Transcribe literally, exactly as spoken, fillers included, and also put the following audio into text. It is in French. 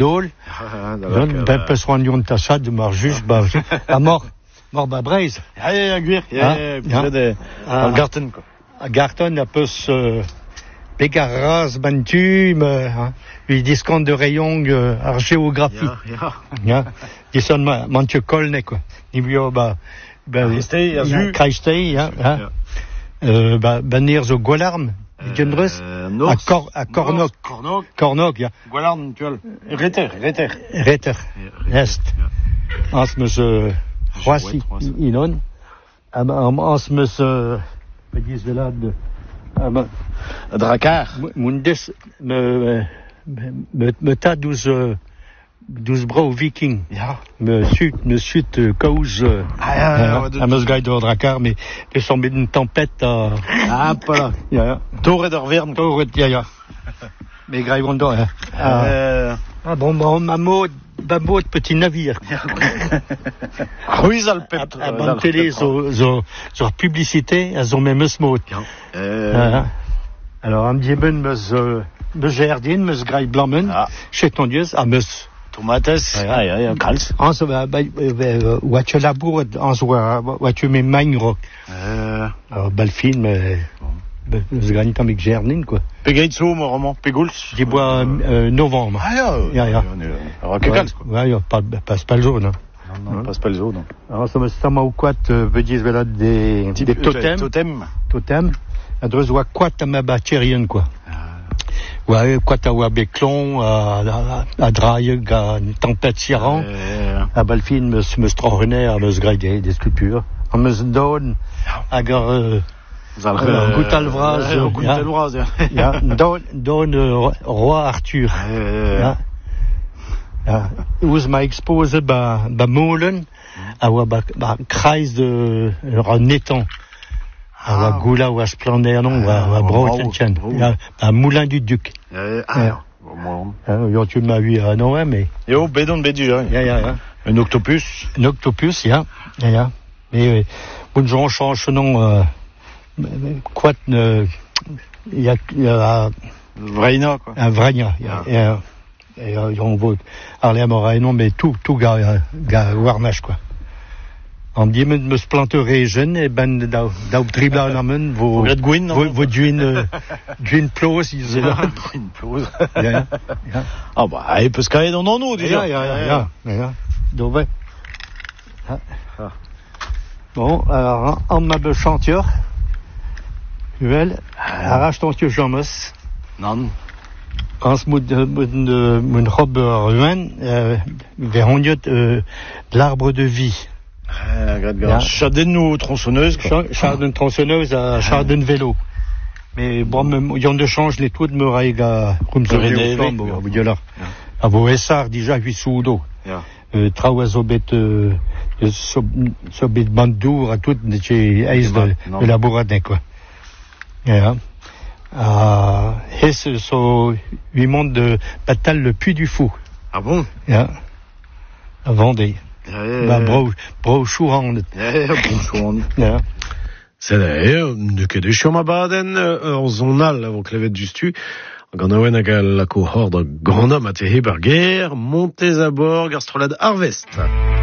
dol. Don ben pas soignon de tachad de mar juge ba a mort mort ba braise. Ja ja gwir. Ja ja de al garten quoi. A garten a peu ce Begaras bantum lui discount de rayon ar géographie. Ja ja. Ja. Dison ma mantje kolne quoi. Ni bio ba ba Kreistei azu. Kreistei ja. Euh ba banir zo golarm. Gendrus a cor a cornog cornog cornog ja golarm tuel reter reter reter est as me se roisi inon am as me se pedis de là de am dracar mundes me me me ta douze douze bro viking ja me sud me sud cause ah ja am gaid de dracar mais de son une tempête ah pas ja ja Torre der Verne Torre ja ja mais grave on doit euh ah bon bon ma mode ba mode petit navire Ruiz al pet a ban télé zo zo zo publicité a zo même smot euh alors am dieben meus meus jardin meus grave blammen chez ton dieu a meus tomates ja ja ja kals en so ba what you labour en so what you me mine rock euh alors bel film meus granit avec jardin quoi pegait so mo roman peguls du bois novembre ah ja ja ja alors que kals quoi ouais pas passe pas le jaune non non passe pas le jaune non alors ça me ça m'a ou quoi veut dire voilà des des totems totem totem a deux ou quoi ta ma bactérien quoi ouais quoi ta ou beclon à à draille à une tempête siran à balfin me me strorner à me grade des sculptures à me donne agar Goutalvraz Goutalvraz ja don don roi Arthur ja ja us ma expose ba ba molen a wa ba kreis de un étang a wa goula wa splendeur non wa wa brochen ja un moulin du duc ah bon yo tu m'as vu à non mais yo bedon bedu ja ja un octopus un octopus ja ja mais bon j'en change non quoi il y a il y a Vraina quoi un Vraina et et on vote Arlem non mais tout tout gars gars warnash quoi en diemen me splanterai jeune et ben da da dribla namen vo vo duin duin plos ils duin plos ah bah il peut se caler dans nous déjà ja ja ja donc ouais bon alors en ma be chanteur Well, arrache ton tuyau Jean-Mos. Non. Ans moet mon robe ruin vers on dit l'arbre de vie. Ah, regarde. Chardin ou tronçonneuse. Chardin tronçonneuse à chardin vélo. Mais bon, il y en de change les tout de me raiga comme ça. Vous dites là. À vos essards déjà huit sous d'eau. Traoiseau bête sobit bandour à tout de chez Aïs de la bourradin quoi. Ja. Ah, et ce sont huit mondes de Patal le Puy du Fou. Ah bon? Ja. À Vendée. Ja, ja, bah, bro, bro, chouran. Ja, ja, bro, chouran. Ja. C'est d'ailleurs, de que de choma baden, en zonal, avant que la vête du stu, ganawen a la cohorde, grand homme à Teheberger, montez à bord, gastrolade Harvest.